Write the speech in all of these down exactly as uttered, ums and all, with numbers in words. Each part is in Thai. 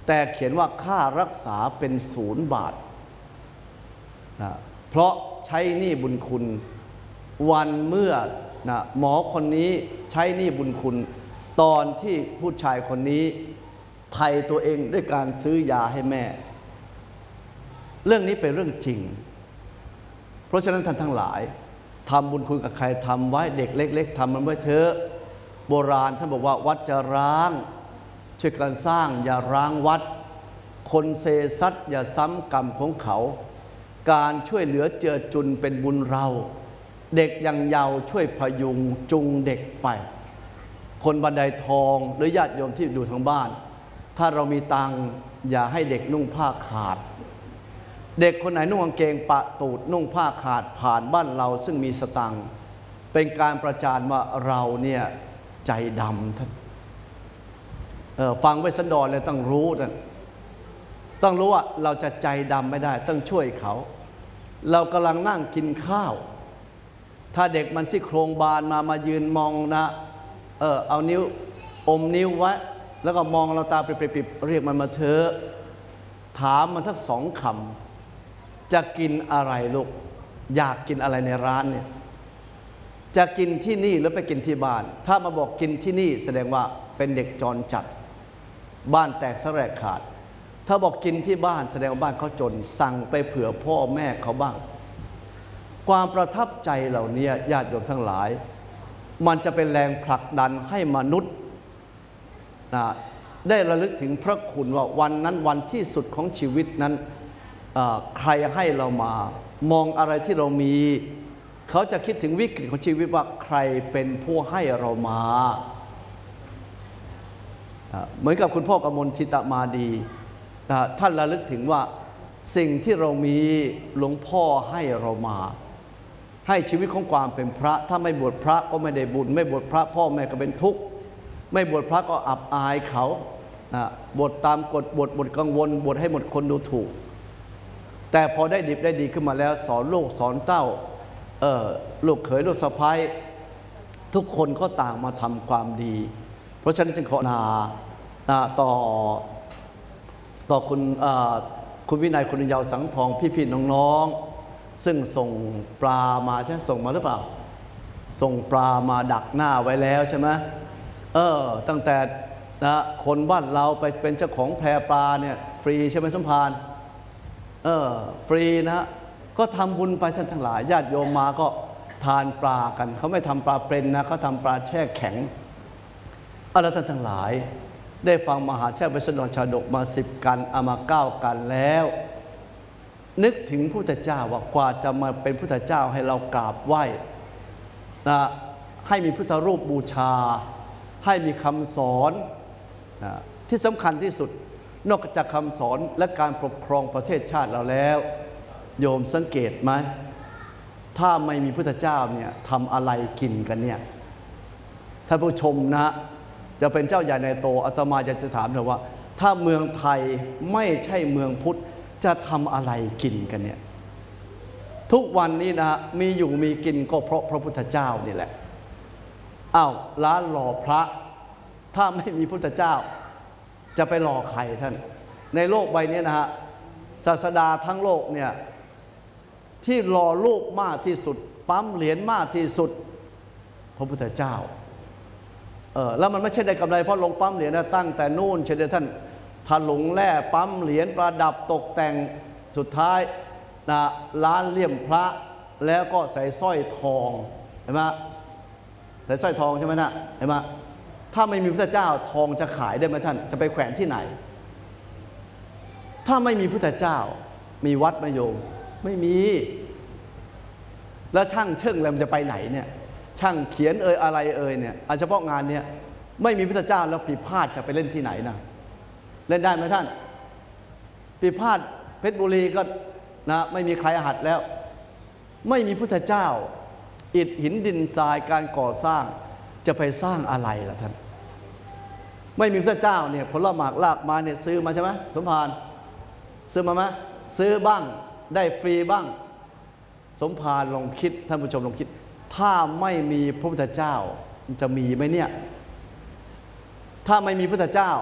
แต่เขียนว่าค่ารักษาเป็นศูนย์บาทนะเพราะใช้หนี้บุญคุณวันเมื่อนะหมอคนนี้ใช้หนี้บุญคุณตอนที่ผู้ชายคนนี้ไถ่ตัวเองด้วยการซื้อยาให้แม่เรื่องนี้เป็นเรื่องจริงเพราะฉะนั้นท่านทั้งหลายทำบุญคุณกับใครทำไว้เด็กเล็กๆทำมันไว้เถอะโบราณท่านบอกว่าวัดจะร้างช่วยกันสร้างอย่าร้างวัดคนเซซัดอย่าซ้ำกรรมของเขาการช่วยเหลือเจือจุนเป็นบุญเราเด็กยังเยาว์ช่วยพยุงจุงเด็กไปคนบันไดทองหรือญาติโยมที่ดูทางบ้านถ้าเรามีตังอย่าให้เด็กนุ่งผ้าขาดเด็กคนไหนนุ่งกางเกงปะตูดนุ่งผ้าขาดผ่านบ้านเราซึ่งมีสตังค์เป็นการประจานว่าเราเนี่ยใจดำท่านฟังไว้สันดอนเลยต้องรู้ท่านต้องรู้ว่าเราจะใจดำไม่ได้ต้องช่วยเขาเรากำลังนั่งกินข้าวถ้าเด็กมันซี่โครงบานมามายืนมองนะเออเอานิ้วอมนิ้วไว้แล้วก็มองเราตาปิบๆเรียกมันมาเถอะถามมันสักสองคำจะกินอะไรลูกอยากกินอะไรในร้านเนี่ยจะกินที่นี่หรือไปกินที่บ้านถ้ามาบอกกินที่นี่แสดงว่าเป็นเด็กจรจัดบ้านแตกสลายขาดถ้าบอกกินที่บ้านแสดงว่าบ้านเขาจนสั่งไปเผื่อพ่อแม่เขาบ้างความประทับใจเหล่านี้ญาติโยมทั้งหลายมันจะเป็นแรงผลักดันให้มนุษย์นะได้ระลึกถึงพระคุณว่าวันนั้นวันที่สุดของชีวิตนั้นใครให้เรามามองอะไรที่เรามีเขาจะคิดถึงวิกฤตของชีวิตว่าใครเป็นผู้ให้เรามาเหมือนกับคุณพ่อกมลทิตมาดีท่านระลึกถึงว่าสิ่งที่เรามีหลวงพ่อให้เรามาให้ชีวิตของความเป็นพระถ้าไม่บวชพระก็ไม่ได้บุญไม่บวชพระพ่อแม่ก็เป็นทุกข์ไม่บวชพระก็อับอายเขาบวชตามกฎบวชบวชกังวลบวชให้หมดคนดูถูกแต่พอได้ดิบได้ดีขึ้นมาแล้วสอนลูกสอนเต้าเออลูกเขยลูกสะใภ้ทุกคนก็ต่างมาทำความดีเพราะฉะนั้นจึงขอนาต่อต่อคุณคุณวินัยคุณยาวสังทองพี่ๆน้องๆซึ่งส่งปลามาใช่ส่งมาหรือเปล่าส่งปลามาดักหน้าไว้แล้วใช่ไหมเออตั้งแต่นะคนบ้านเราไปเป็นเจ้าของแพปลาเนี่ยฟรีใช่ไหมสมภารเออฟรีนะก็ทำบุญไปท่านทั้งหลายญาติโยมมาก็ทานปลากันเขาไม่ทำปลาเป็นนะเขาทำปลาแช่แข็งเอาละท่านทั้งหลายได้ฟังมหาชาติวิสนชาดกมาสิบกันเอามาเก้ากันแล้วนึกถึงพุทธเจ้าว่ากว่าจะมาเป็นพุทธเจ้าให้เรากราบไหว้นะให้มีพุทธรูปบูชาให้มีคำสอนนะที่สำคัญที่สุดนอกจากคำสอนและการปกครองประเทศชาติเราแล้วโยมสังเกตไหมถ้าไม่มีพุทธเจ้าเนี่ยทำอะไรกินกันเนี่ยท่านผู้ชมนะจะเป็นเจ้าใหญ่ในโตอาตมาจะจะถามเธอว่าถ้าเมืองไทยไม่ใช่เมืองพุทธจะทำอะไรกินกันเนี่ยทุกวันนี้นะมีอยู่มีกินก็เพราะพระพุทธเจ้านี่แหละอ้าวร้านหล่อพระถ้าไม่มีพุทธเจ้าจะไปหล่อใครท่านในโลกใบนี้นะฮะศาสดาทั้งโลกเนี่ยที่หล่อรูปมากที่สุดปั๊มเหรียญมากที่สุดพระพุทธเจ้าเออแล้วมันไม่ใช่ได้กำไรเพราะลงปั๊มเหรียญนะตั้งแต่นู่นเช่นท่านถลุงแร่ปั๊มเหรียญประดับตกแต่งสุดท้ายนะร้านเลี่ยมพระแล้วก็ใส่สร้อยทองเห็นไหมใส่สร้อยทองใช่ไหมนะเห็นไหมถ้าไม่มีพระเจ้าทองจะขายได้ไหมท่านจะไปแขวนที่ไหนถ้าไม่มีพระเจ้ามีวัดมโยมไม่มีแล้วช่างเชิงแล้วมันจะไปไหนเนี่ยช่างเขียนเอ่ยอะไรเอ่ยเนี่ยเฉพาะงานเนี้ยไม่มีพระเจ้าแล้วปีพาดจะไปเล่นที่ไหนนะเล่นได้ไหมท่านปีพาดเพชรบุรีก็นะไม่มีใครหัดแล้วไม่มีพุทธเจ้าอิฐหินดินทรายการก่อสร้างจะไปสร้างอะไรล่ะท่านไม่มีพระเจ้าเนี่ยผลหมากลากมาเนี่ยซื้อมาใช่ไหมสมภารซื้อมาไหมซื้อบ้างได้ฟรีบ้างสมภารลองคิดท่านผู้ชมลองคิดถ้าไม่มีพระพุทธเจ้าจะมีไหมเนี่ยถ้าไม่มีพระพุทธเจ้า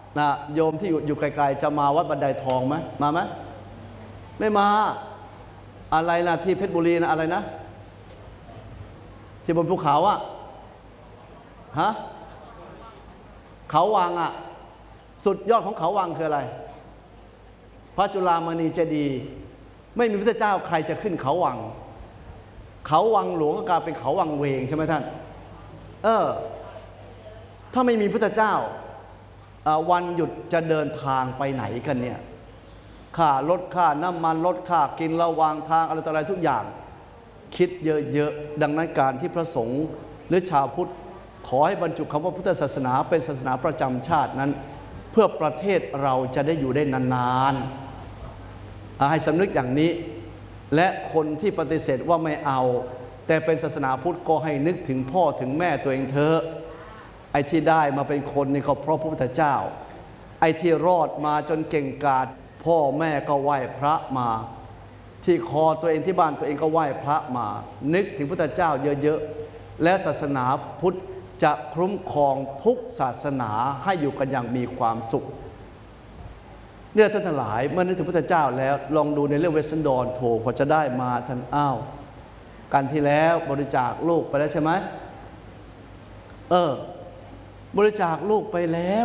นะโยมที่อยู่อยู่ไกลๆจะมาวัดบันไดทองไหมมาไหมไม่มาอะไรนะที่เพชรบุรีนะอะไรนะที่บนภูเขาอะฮะเขาวังอะสุดยอดของเขาวังคืออะไรพระจุฬามณีเจดีย์ไม่มีพระเจ้าใครจะขึ้นเขาวังเขาวังหลวงก็กลายเป็นเขาวังเวงใช่ไหมท่านเออถ้าไม่มีพระเจ้าวันหยุดจะเดินทางไปไหนกันเนี่ยค่ารถค่าน้ำมันรถค่ากินระหว่างทางอะไรต่ออะไรทุกอย่างคิดเยอะๆดังนั้นการที่พระสงฆ์หรือชาวพุทธขอให้บรรจุคำว่าพุทธศาสนาเป็นศาสนาประจำชาตินั้นเพื่อประเทศเราจะได้อยู่ได้นานๆให้สำนึกอย่างนี้และคนที่ปฏิเสธว่าไม่เอาแต่เป็นศาสนาพุทธก็ให้นึกถึงพ่อถึงแม่ตัวเองเถอะไอ้ที่ได้มาเป็นคนนี่ก็เพราะพระพุทธเจ้าไอ้ที่รอดมาจนเก่งกาจพ่อแม่ก็ไหว้พระมาที่คอตัวเองที่บ้านตัวเองก็ไหว้พระมานึกถึงพระพุทธเจ้าเยอะๆและศาสนาพุทธจะคุ้มครองทุกศาสนาให้อยู่กันอย่างมีความสุขเนี่ยท่านทั้งหลายเมื่อนึกถึงพระพุทธเจ้าแล้วลองดูในเรื่องเวสสันดรโถพอจะได้มาท่านอ้าวกันที่แล้วบริจาคลูกไปแล้วใช่ไหมเออบริจาคลูกไปแล้ว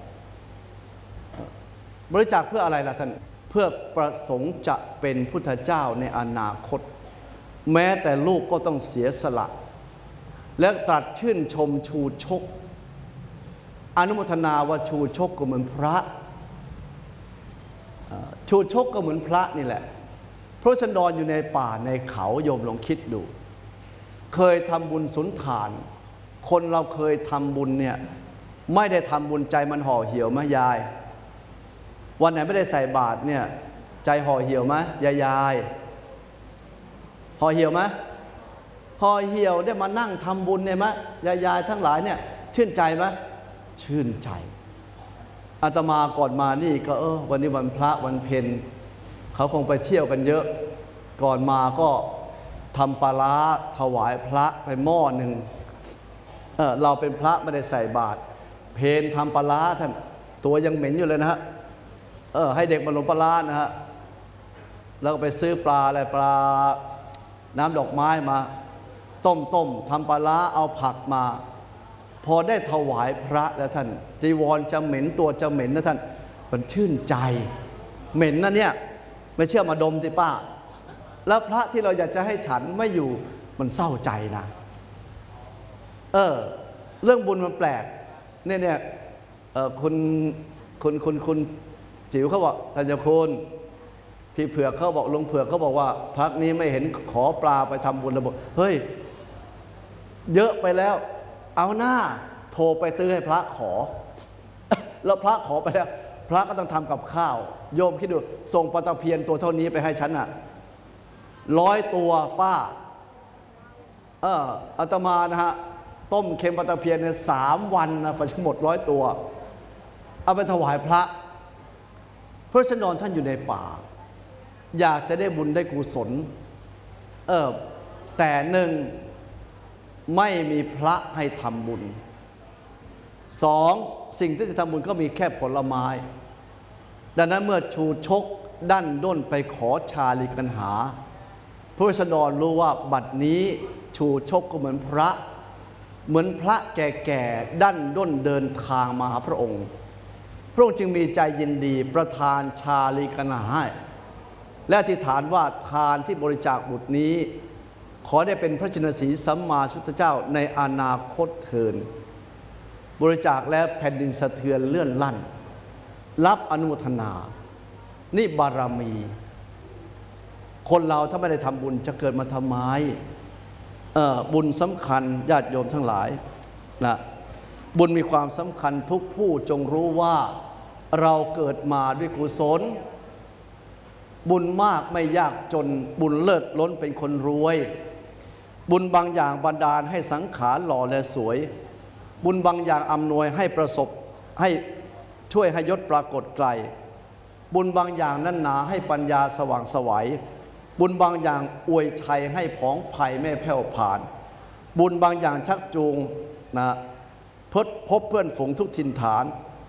บริจาคเพื่ออะไรล่ะท่านเพื่อประสงค์จะเป็นพุทธเจ้าในอนาคตแม้แต่ลูกก็ต้องเสียสละและตรัสชื่นชมชูชกอนุโมทนาว่าชูชกก็เหมือนพระชูชกก็เหมือนพระนี่แหละพระสันดรอยู่ในป่าในเขาโยมลองคิดดูเคยทำบุญสุนทานคนเราเคยทำบุญเนี่ยไม่ได้ทำบุญใจมันห่อเหี่ยวไหมยายวันไหนไม่ได้ใส่บาตรเนี่ยใจห่อเหี่ยวไหมยายยายห่อเหี่ยวไหมห่อเหี่ยวได้มานั่งทำบุญเนี่ยไหมยายยายทั้งหลายเนี่ยชื่นใจไหมชื่นใจอาตมาก่อนมานี่ก็เออวันนี้วันพระวันเพ็ญเขาคงไปเที่ยวกันเยอะก่อนมาก็ทำปลาร้าถวายพระไปหม้อหนึ่งเออเราเป็นพระไม่ได้ใส่บาตรเพนทำปลาร้าท่านตัวยังเหม็นอยู่เลยนะฮะเออให้เด็กมาลงปลาร้านะฮะแล้วก็ไปซื้อปลาอะไรปลาน้ำดอกไม้มาต้มต้มทำปลาร้าเอาผักมาพอได้ถวายพระแล้วท่านจีวรจะเหม็นตัวจะเหม็นนะท่านมันชื่นใจเหม็นนะเนี่ยไม่เชื่อมาดมสิป้าแล้วพระที่เราอยากจะให้ฉันไม่อยู่มันเศร้าใจนะเออเรื่องบุญมันแปลกเนี่ยเนี่ยเออคุณคุณคุณคุณจิ๋วเขาบอกท่านเจ้าคุณพี่เผือกเขาบอกลุงเผือกเขาบอกว่าพักนี้ไม่เห็นขอปลาไปทำบุญระบบเฮ้ยเยอะไปแล้วเอาหน้าโทรไปตื้อให้พระขอ แล้วพระขอไปแล้วพระก็ต้องทำกับข้าวโยมคิดดูส่งปลาตะเพียนตัวเท่านี้ไปให้ฉันอ่ะร้อยตัวป้าเอออาตมานะฮะต้มเค็มปลาตะเพียนเนี่ยสามวันนะไปหมดร้อยตัวเอาไปถวายพระพระสันดรท่านอยู่ในป่าอยากจะได้บุญได้กุศลเออแต่หนึ่งไม่มีพระให้ทำบุญสองสิ่งที่จะทำบุญก็มีแค่ผลไม้ดังนั้นเมื่อชูชกดั้นด้นไปขอชาลีกันหาพระสันดรรู้ว่าบัดนี้ชูชกก็เหมือนพระเหมือนพระแก่ๆดั้นด้นเดินทางมาหาพระองค์พระองค์จึงมีใจยินดีประทานชาลีกันหาให้และอธิษฐานว่าทานที่บริจาคบุตรนี้ขอได้เป็นพระชนสีสัมมาสัมพุทธเจ้าในอนาคตเถิดบริจาคแล้วแผ่นดินสะเทือนเลื่อนลั่นรับอนุโมทนานี่บารมีคนเราถ้าไม่ได้ทำบุญจะเกิดมาทำไมบุญสำคัญญาติโยมทั้งหลายนะบุญมีความสำคัญทุกผู้จงรู้ว่าเราเกิดมาด้วยกุศลบุญมากไม่ยากจนบุญเลิศล้นเป็นคนรวยบุญบางอย่างบันดาลให้สังขารหล่อและสวยบุญบางอย่างอำนวยให้ประสบให้ช่วยให้ยศปรากฏไกลบุญบางอย่างนั้นหนาให้ปัญญาสว่างไสวบุญบางอย่างอวยชัยให้ผองภัยไม่แผ่วผ่านบุญบางอย่างชักจูงนะพบพบเพื่อนฝูงทุกถิ่นฐาน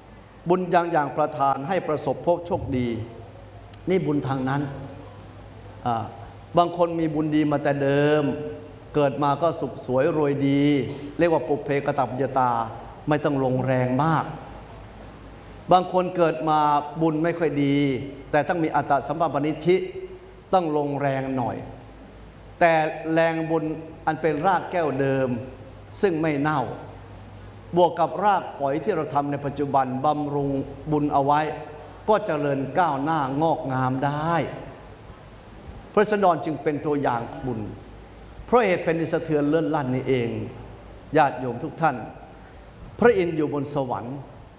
บุญอย่างอย่างประทานให้ประสบพบโชคดีนี่บุญทางนั้นบางคนมีบุญดีมาแต่เดิมเกิดมาก็สุขสวยรวยดีเรียกว่าปุพเพกตปัญญาตาไม่ต้องลงแรงมากบางคนเกิดมาบุญไม่ค่อยดีแต่ต้องมีอัตตสัมปปนิธิต้องลงแรงหน่อยแต่แรงบุญอันเป็นรากแก้วเดิมซึ่งไม่เน่าบวกกับรากฝอยที่เราทำในปัจจุบันบำรุงบุญเอาไว้ก็เจริญก้าวหน้างอกงามได้พระสันดรจึงเป็นตัวอย่างบุญเพราะเหตุเป็นสะเทือนเลื่อนลั่นนี่เองญาติโยมทุกท่านพระอินทร์อยู่บนสวรรค์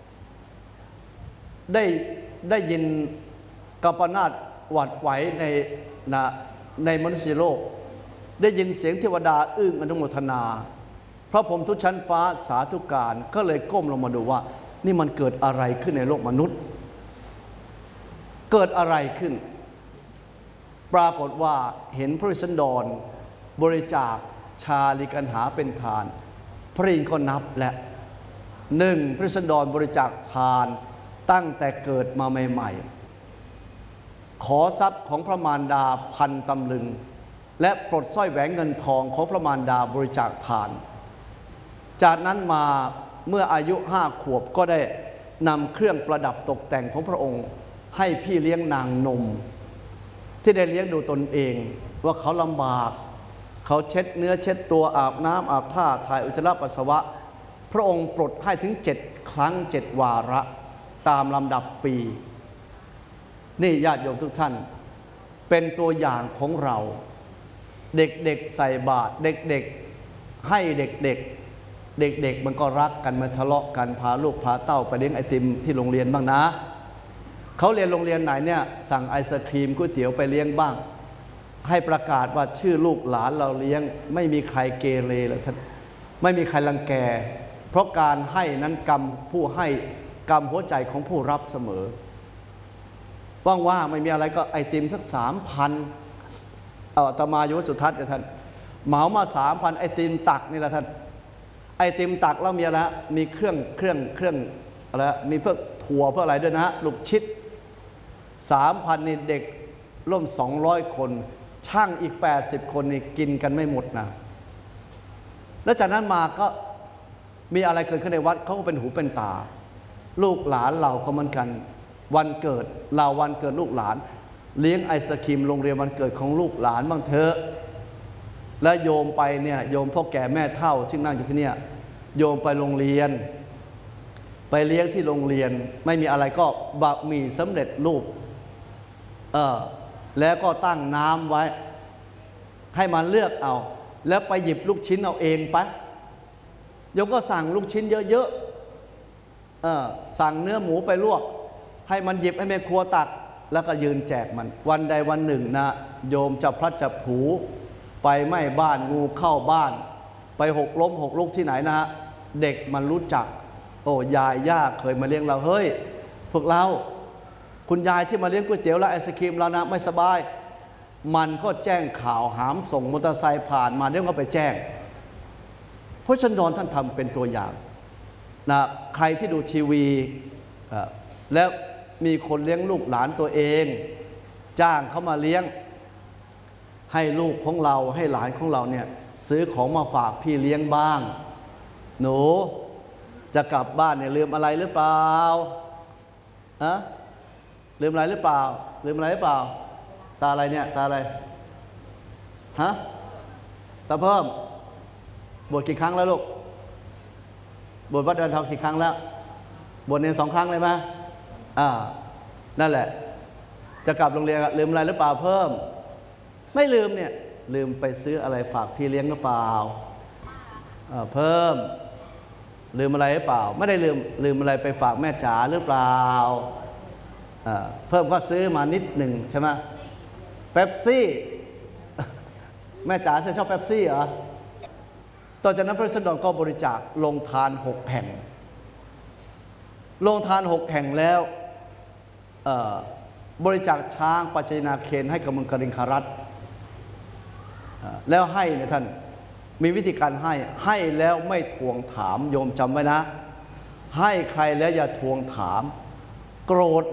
ได้ได้ยินกัปปนาตหวั่นไหวในนะในมนุษยโลกได้ยินเสียงเทวดาอึ้งอนุโมทนาพระพรหมทุกชั้นฟ้าสาธุการก็เลยก้มลงมาดูว่านี่มันเกิดอะไรขึ้นในโลกมนุษย์เกิดอะไรขึ้นปรากฏว่าเห็นพระสันดรบริจาคชาลิกันหาเป็นทานพระอินทร์ก็นับและหนึ่งพระสันดรบริจาคทานตั้งแต่เกิดมาใหม่ๆขอทรัพย์ของพระมารดาพันตำลึงและปลดสร้อยแหวนเงินทองของพระมารดาบริจาคทานจากนั้นมาเมื่ออายุห้าขวบก็ได้นำเครื่องประดับตกแต่งของพระองค์ให้พี่เลี้ยงนางนมที่ได้เลี้ยงดูตนเองว่าเขาลำบากเขาเช็ดเนื้อเช็ดตัวอาบน้ำอาบท่าถ่ายอุจจาระปัสสาวะพระองค์ปลดให้ถึงเจ็ดครั้งเจ็ดวาระตามลำดับปีนี่ญาติโยมทุกท่านเป็นตัวอย่างของเราเด็กๆใส่บาตรเด็กๆให้เด็กๆเด็กๆมันก็รักกันมาทะเลาะกันพาลูกพาเต้าไปเลี้ยงไอติมที่โรงเรียนบ้างนะเขาเรียนโรงเรียนไหนเนี่ยสั่งไอศครีมก๋วยเตี๋ยวไปเลี้ยงบ้างให้ประกาศว่าชื่อลูกหลานเราเลี้ยงไม่มีใครเกเรเลยท่านไม่มีใครรังแกเพราะการให้นั้นกรรมผู้ให้กรรมหัวใจของผู้รับเสมอว่างๆไม่มีอะไรก็ไอติมสักสามพันเอาอาตมาอยู่วัดสุทัศน์เนี่ยท่านเหมามาสามพันไอติมตักนี่แหละท่านไอติมตักแล้วมีอะไรมีเครื่องเครื่องเครื่องอะไรมีเพื่อถั่วเพื่ออะไรด้วยนะลูกชิดสามพันนี่เด็กร่วมสองร้อยคนช่างอีกแปดสิบคนนี่กินกันไม่หมดนะแล้วจากนั้นมาก็มีอะไรเกิดขึ้นในวัดเขาก็เป็นหูเป็นตาลูกหลานเราก็เหมือนกันวันเกิดเราวันเกิดลูกหลานเลี้ยงไอศครีมโรงเรียนวันเกิดของลูกหลานบ้างเถอะและโยมไปเนี่ยโยมพ่อแก่แม่เฒ่าซึ่งนั่งอยู่ที่เนี่ยโยมไปโรงเรียนไปเลี้ยงที่โรงเรียนไม่มีอะไรก็บะหมี่สำเร็จรูปเออแล้วก็ตั้งน้ำไว้ให้มันเลือกเอาแล้วไปหยิบลูกชิ้นเอาเองไปโยมก็สั่งลูกชิ้นเยอะๆเออสั่งเนื้อหมูไปลวกให้มันหยิบให้แม่ครัวตักแล้วก็ยืนแจกมันวันใดวันหนึ่งนะโยมจะพลัดจะผูไฟไหม้บ้านงูเข้าบ้านไปหกล้มหกลุกที่ไหนนะฮะเด็กมันรู้จักโอ้ยายย่าเคยมาเลี้ยงเราเฮ้ยพวกเราคุณยายที่มาเลี้ยงก๋วยเตี๋ยวและไอศครีมเรานะไม่สบายมันก็แจ้งข่าวหามส่งมอเตอร์ไซค์ผ่านมาเดี๋ยวก็ไปแจ้งเพราะฉันนอนท่านทำเป็นตัวอย่างนะใครที่ดูทีวีแล้วมีคนเลี้ยงลูกหลานตัวเองจ้างเขามาเลี้ยงให้ลูกของเราให้หลานของเราเนี่ยซื้อของมาฝากพี่เลี้ยงบ้างหนูจะกลับบ้านเนี่ยลืมอะไรหรือเปล่าฮะลืมอะไรหรือเปล่าลืมอะไรหรือเปล่าตาอะไรเนี่ยตาอะไรฮะตาเพิ่มบวชกี่ครั้งแล้วลูกบวชวัดเดินทางกี่ครั้งแล้วบวชเนรสองครั้งเลยไหมอ่านั่นแหละจะกลับโรงเรียนลืมอะไรหรือเปล่าเพิ่มไม่ลืมเนี่ยลืมไปซื้ออะไรฝากพี่เลี้ยงหรือเปล่าเพิ่มลืมอะไรหรือเปล่าไม่ได้ลืมลืมอะไรไปฝากแม่จ๋าหรือเปล่าเพิ่มก็ซื้อมานิดหนึ่งใช่ไหมเป๊ปซี่แม่จ๋าเธอชอบเป๊ปซี่เหรอต่อจากนั้นพระสันดรก็บริจาคลงทานหกแห่งลงทานหกแห่งแล้วบริจาคช้างปัจจัยนาเคนให้กับเมืองกริงคารัตแล้วให้เนี่ยท่านมีวิธีการให้ให้แล้วไม่ทวงถามโยมจำไว้นะให้ใครแล้วอย่าทวงถาม โกรธ